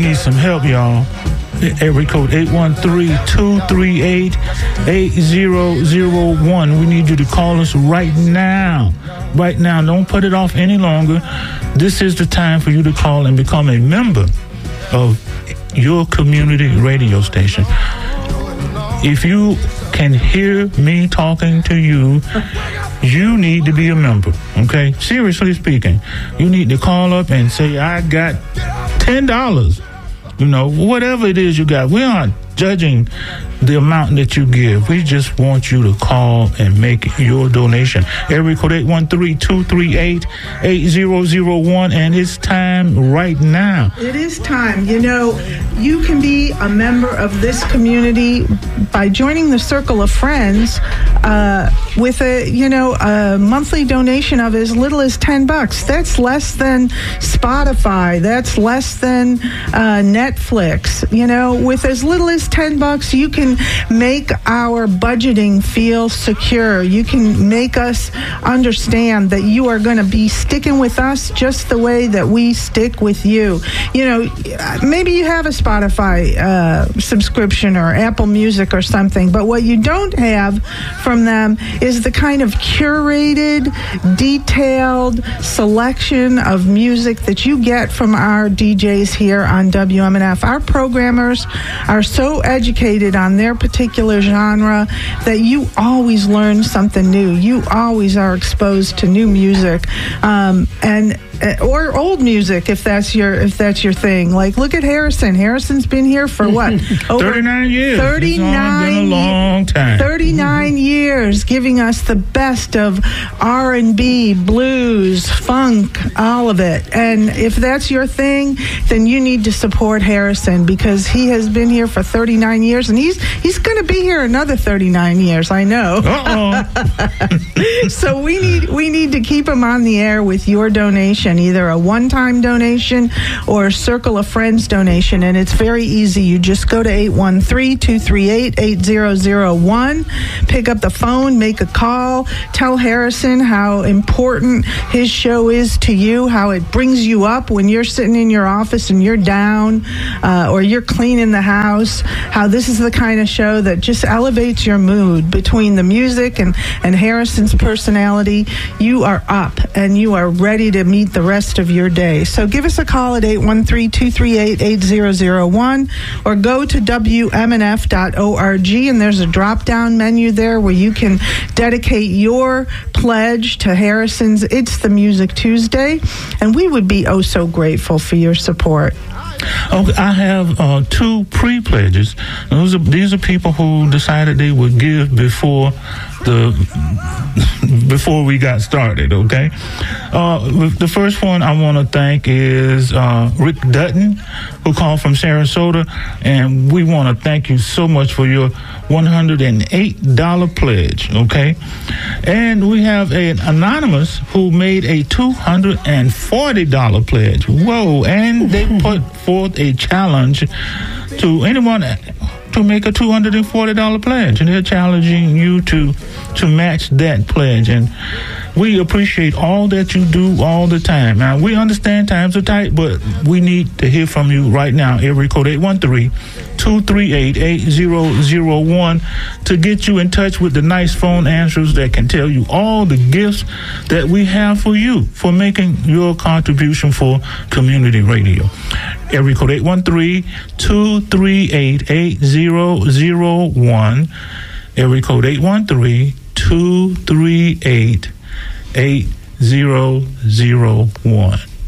need some help, y'all. Area code 813-238-8001. We need you to call us right now. Right now. Don't put it off any longer. This is the time for you to call and become a member of your community radio station. If you can hear me talking to you, you need to be a member, okay? Seriously speaking, you need to call up and say, I got $10. You know, whatever it is you got. We aren't judging the amount that you give. We just want you to call and make your donation. Area code 813-238-8001, and it's time right now. It is time. You know, you can be a member of this community by joining the Circle of Friends with a monthly donation of as little as $10. That's less than Spotify. That's less than Netflix. You know, with as little as $10, you can make our budgeting feel secure. You can make us understand that you are going to be sticking with us just the way that we stick with you. You know, maybe you have a Spotify subscription or Apple Music or something, but what you don't have from them is the kind of curated, detailed selection of music that you get from our DJs here on WMNF. Our programmers are so educated on their particular genre that you always learn something new. You always are exposed to new music, or old music if that's your thing. Like, look at Harrison. Harrison's been here for what? Over 39 years. 39 It's been a long time. 39 years, giving us the best of R&B, blues, funk, all of it. And if that's your thing, then you need to support Harrison, because he has been here for 39 years, and he's going to be here another 39 years. I know. So we need to keep him on the air with your donation, either a one-time donation or a Circle of Friends donation. And it's very easy. You just go to 813-238-8001, pick up the phone, make a call, tell Harrison how important his show is to you, how it brings you up when you're sitting in your office and you're down, or you're cleaning the house, how this is the kind of show that just elevates your mood. Between the music and Harrison's personality, you are up and you are ready to meet the rest of your day. So give us a call at 813-238-8001, or go to WMNF.org, and there's a drop-down menu there where you can dedicate your pledge to Harrison's It's the Music Tuesday, and we would be oh so grateful for your support. Okay, I have two pre-pledges. These are people who decided they would give before we got started, okay? The first one I want to thank is Rick Dutton, who called from Sarasota, and we want to thank you so much for your $108 pledge, okay? And we have an anonymous who made a $240 pledge. Whoa, and they put forth a challenge to anyone to make a $240 pledge, and they're challenging you to match that pledge. And we appreciate all that you do all the time. Now, we understand times are tight, but we need to hear from you right now. Area code 813-238-8001 to get you in touch with the nice phone answers that can tell you all the gifts that we have for you for making your contribution for community radio. Area code 813-238-8001. Area code 813-238-8001.